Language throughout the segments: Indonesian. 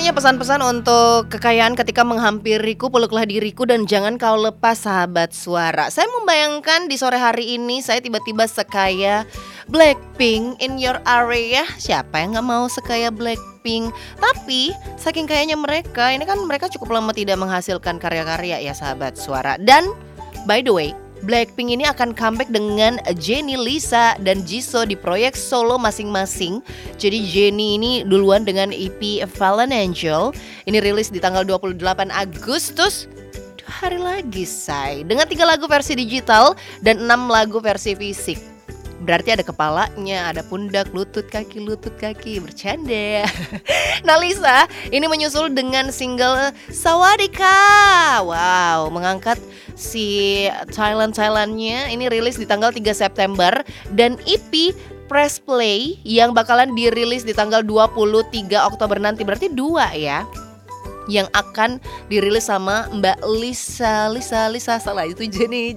punya pesan-pesan untuk kekayaan ketika menghampiriku, peluklah diriku dan jangan kau lepas sahabat suara. Saya membayangkan di sore hari ini saya tiba-tiba sekaya Blackpink in your area. Siapa yang gak mau sekaya Blackpink? Tapi saking kayanya mereka, ini kan mereka cukup lama tidak menghasilkan karya-karya ya sahabat suara. Dan by the way, Blackpink ini akan comeback dengan Jennie, Lisa, dan Jisoo di proyek solo masing-masing. Jadi Jennie ini duluan dengan EP Fallen Angel. Ini rilis di tanggal 28 Agustus. 2 hari lagi say. Dengan 3 lagu versi digital dan 6 lagu versi fisik. Berarti ada kepalanya, ada pundak, lutut kaki, bercanda. Nah Lisa ini menyusul dengan single Sawadika. Wow, mengangkat si Thailandnya. Ini rilis di tanggal 3 September. Dan EP Press Play yang bakalan dirilis di tanggal 23 Oktober nanti. Berarti 2 ya, yang akan dirilis sama Mbak Lisa. Salah itu Jennie.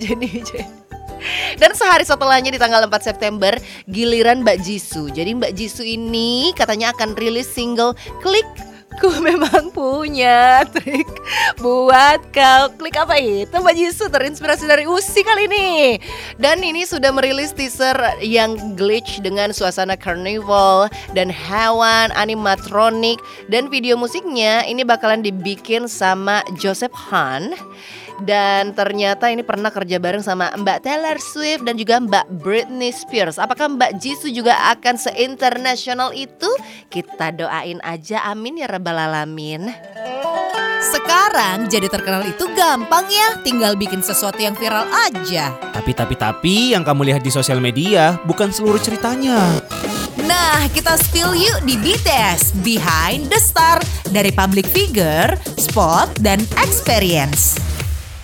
Dan sehari setelahnya di tanggal 4 September giliran Mbak Jisoo. Jadi Mbak Jisoo ini katanya akan rilis single Klik. Ku memang punya trik buat kau. Klik apa itu? Mbak Jisoo terinspirasi dari Usi kali ini. Dan ini sudah merilis teaser yang glitch dengan suasana carnival dan hewan animatronik. Dan video musiknya ini bakalan dibikin sama Joseph Han. Dan ternyata ini pernah kerja bareng sama Mbak Taylor Swift dan juga Mbak Britney Spears. Apakah Mbak Jisoo juga akan se-internasional itu? Kita doain aja, amin ya rabbal alamin. Sekarang jadi terkenal itu gampang ya, tinggal bikin sesuatu yang viral aja. Tapi yang kamu lihat di sosial media bukan seluruh ceritanya. Nah, kita spill yuk di BTS Behind the Star, dari public figure, spot, dan experience.